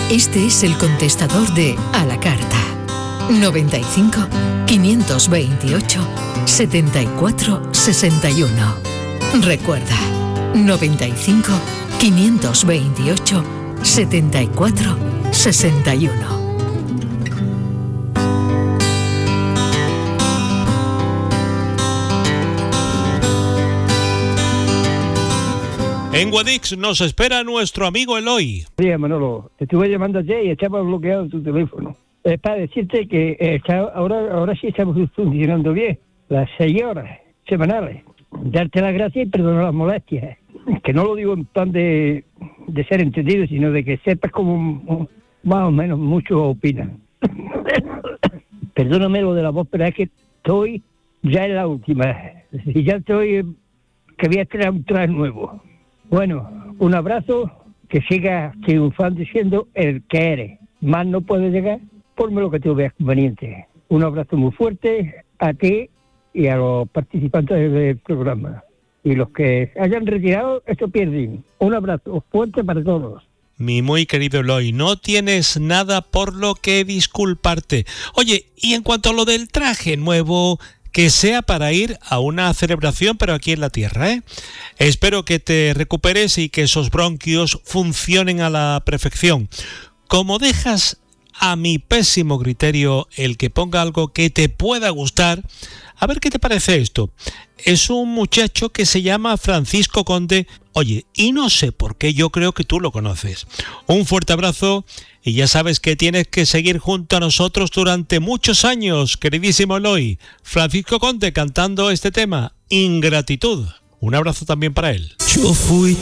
Este es el contestador de A la Carta. 95 528 74 61. Recuerda, 95 528 74 61. En Guadix nos espera nuestro amigo Eloy. Sí, Manolo, te estuve llamando ayer y estaba bloqueado tu teléfono. Es para decirte que ahora sí estamos funcionando bien. Las 6 horas semanales. Darte las gracias y perdonar las molestias. Que no lo digo en plan de ser entendido, sino de que sepas como más o menos muchos opinan. Perdóname lo de la voz, pero es que estoy ya en la última. Y ya estoy que voy a traer un traje nuevo. Bueno, un abrazo, que sigas triunfando siendo el que eres. Más no puedes llegar, ponme lo que tú veas conveniente. Un abrazo muy fuerte a ti y a los participantes del programa. Y los que hayan retirado, esto pierden. Un abrazo fuerte para todos. Mi muy querido Eloy, no tienes nada por lo que disculparte. Oye, y en cuanto a lo del traje nuevo, que sea para ir a una celebración, pero aquí en la tierra, ¿eh? Espero que te recuperes y que esos bronquios funcionen a la perfección. Como dejas a mi pésimo criterio el que ponga algo que te pueda gustar, a ver qué te parece esto. Es un muchacho que se llama Francisco Conde. Oye, y no sé por qué, yo creo que tú lo conoces. Un fuerte abrazo y ya sabes que tienes que seguir junto a nosotros durante muchos años, queridísimo Eloy. Francisco Conde cantando este tema, Ingratitud. Un abrazo también para él. Yo fui